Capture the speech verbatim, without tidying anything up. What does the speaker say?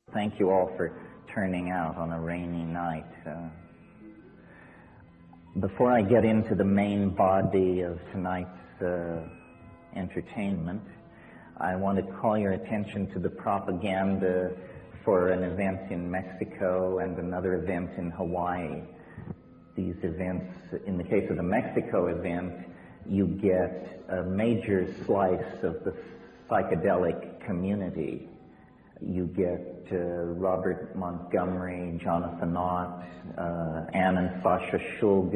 Thank you all for turning out on a rainy night. Uh, before I get into the main body of tonight's uh, entertainment, I want to call your attention to the propaganda for an event in Mexico and another event in Hawaii. These events, in the case of the Mexico event, you get a major slice of the psychedelic community. You get uh, Robert Montgomery, Jonathan Ott, uh, Ann and Sasha Shulgin,